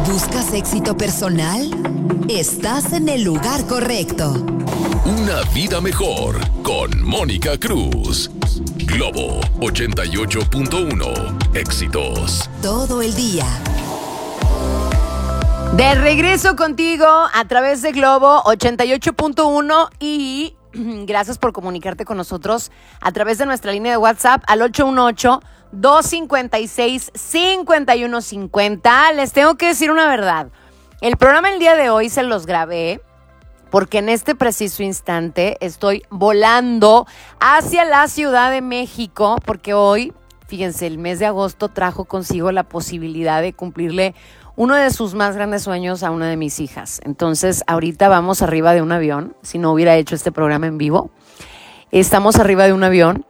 ¿Buscas éxito personal? Estás en el lugar correcto. Una vida mejor con Mónica Cruz. Globo 88.1. Éxitos todo el día. De regreso contigo a través de Globo 88.1 y gracias por comunicarte con nosotros a través de nuestra línea de WhatsApp al 818-256-5150. Les tengo que decir una verdad. El programa el día de hoy se los grabé porque en este preciso instante estoy volando hacia la Ciudad de México porque hoy, fíjense, el mes de agosto trajo consigo la posibilidad de cumplirle uno de sus más grandes sueños a una de mis hijas. Entonces, ahorita vamos arriba de un avión, si no hubiera hecho este programa en vivo. Estamos arriba de un avión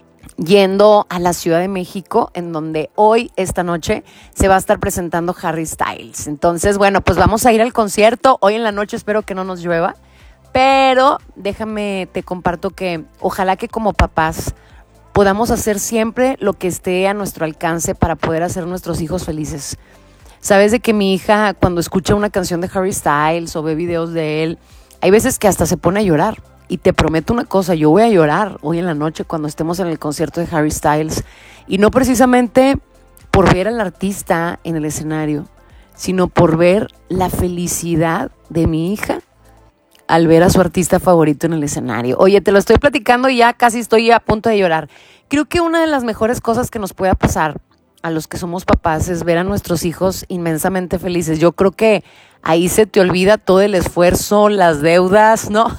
yendo a la Ciudad de México, en donde hoy, esta noche, se va a estar presentando Harry Styles. Entonces, bueno, pues vamos a ir al concierto. Hoy en la noche espero que no nos llueva, pero déjame, te comparto que ojalá que como papás podamos hacer siempre lo que esté a nuestro alcance para poder hacer a nuestros hijos felices. Sabes de que mi hija cuando escucha una canción de Harry Styles o ve videos de él, hay veces que hasta se pone a llorar. Y te prometo una cosa, yo voy a llorar hoy en la noche cuando estemos en el concierto de Harry Styles. Y no precisamente por ver al artista en el escenario, sino por ver la felicidad de mi hija al ver a su artista favorito en el escenario. Oye, te lo estoy platicando y ya casi estoy a punto de llorar. Creo que una de las mejores cosas que nos pueda pasar a los que somos papás es ver a nuestros hijos inmensamente felices. Yo creo que ahí se te olvida todo el esfuerzo, las deudas, ¿no?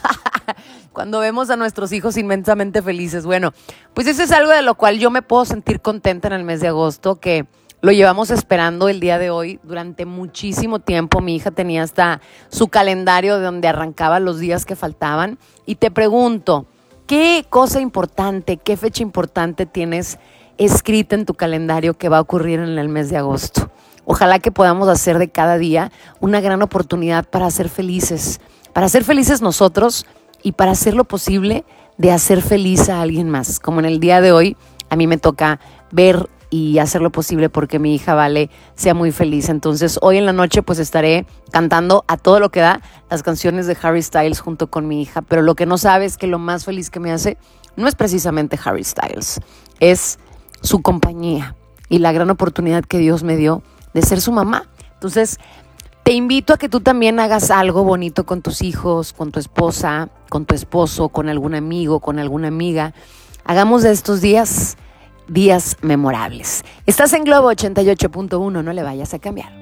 Cuando vemos a nuestros hijos inmensamente felices. Bueno, pues eso es algo de lo cual yo me puedo sentir contenta en el mes de agosto, que lo llevamos esperando el día de hoy durante muchísimo tiempo. Mi hija tenía hasta su calendario de donde arrancaba los días que faltaban. Y te pregunto, ¿qué cosa importante, qué fecha importante tienes escrita en tu calendario que va a ocurrir en el mes de agosto? Ojalá que podamos hacer de cada día una gran oportunidad para ser felices nosotros y para hacer lo posible de hacer feliz a alguien más. Como en el día de hoy, a mí me toca ver y hacer lo posible porque mi hija Vale sea muy feliz. Entonces, hoy en la noche pues estaré cantando a todo lo que da las canciones de Harry Styles junto con mi hija. Pero lo que no sabe es que lo más feliz que me hace no es precisamente Harry Styles, es su compañía y la gran oportunidad que Dios me dio de ser su mamá. Entonces, te invito a que tú también hagas algo bonito con tus hijos, con tu esposa, con tu esposo, con algún amigo, con alguna amiga. Hagamos de estos días memorables. Estás en Globo 88.1, no le vayas a cambiar.